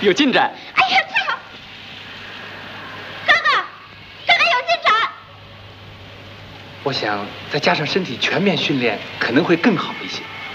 有进展。 哎呀，太好！哥哥有进展。 我想再加上身体全面训练，可能会更好一些。